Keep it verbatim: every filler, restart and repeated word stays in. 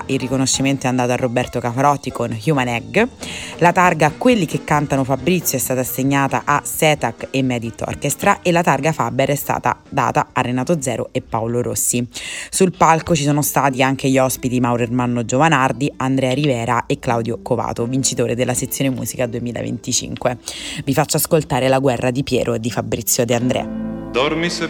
il riconoscimento è andato a Roberto Cavarotti con Human Egg. La targa Quelli che cantano Fabrizio è stata assegnata a Setac e Medit Orchestra e la targa Faber è stata data a Renato Zero e Paolo Rossi. Sul palco ci sono stati anche gli ospiti Mauro Ermanno Giovanardi, Andrea Rivera e Claudio Covato, vincitore della sezione musica duemilaventicinque. Vi faccio ascoltare La guerra di Piero di Fabrizio De André. Dormi se